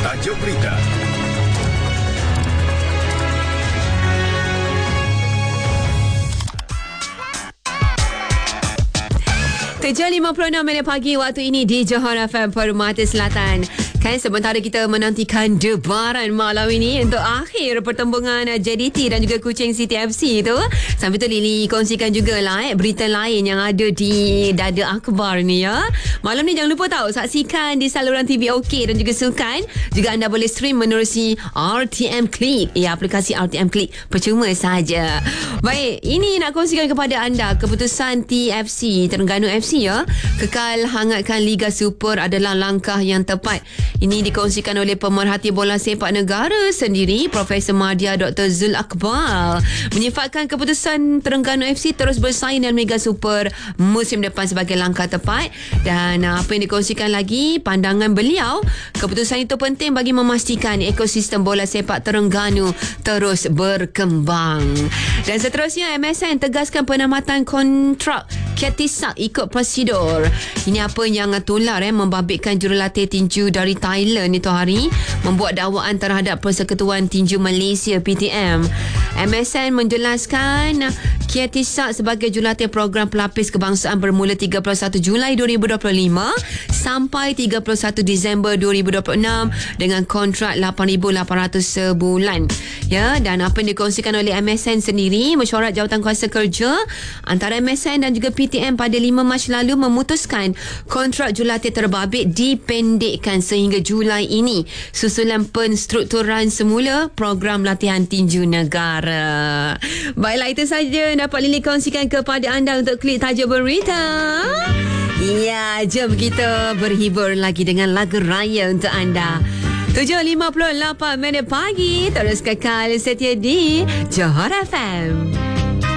Tajuk berita. Tujuh 56 minit pagi waktu ini di Johor FM Permata Selatan. Kan sementara kita menantikan debaran malam ini untuk akhir pertembungan JDT dan juga Kuching City FC tu. Sambil tu Lily kongsikan jugalah berita lain yang ada di dada akhbar ni ya. Malam ni jangan lupa tahu saksikan di saluran TV OK dan juga Sukan. Juga anda boleh stream menerusi RTM Click. Ya, aplikasi RTM Click percuma saja. Baik, ini nak kongsikan kepada anda keputusan TFC Terengganu FC ya. Kekal hangatkan Liga Super adalah langkah yang tepat. Ini dikongsikan oleh pemerhati bola sepak negara sendiri, Profesor Madya Dr. Zul Akbar, menyifatkan keputusan Terengganu FC terus bersaing dalam Liga Super musim depan sebagai langkah tepat. Dan apa yang dikongsikan lagi, pandangan beliau, keputusan itu penting bagi memastikan ekosistem bola sepak Terengganu terus berkembang. Dan seterusnya, MSN tegaskan penamatan kontrak Kiatisak ikut prosedur. Ini apa yang tular membabitkan jurulatih tinju dari Thailand itu hari membuat dakwaan terhadap Persekutuan Tinju Malaysia PTM. MSN menjelaskan Kiatisak sebagai jurulatih program pelapis kebangsaan bermula 31 Julai 2025 sampai 31 Disember 2026 dengan kontrak 8,800 sebulan. Ya, dan apa yang dikongsikan oleh MSN sendiri, mesyuarat Jawatankuasa Kerja antara MSN dan juga PTM pada 5 Mac lalu memutuskan kontrak jurulatih terbabit dipendekkan sehingga Julai ini susulan penstrukturan semula program latihan tinju negara. Baiklah, itu saja dapat Lily kongsikan kepada anda untuk klik tajuk berita. Ya, jom kita berhibur lagi dengan lagu raya untuk anda. 7.58 minit pagi. Terus kekal setia di Johor FM.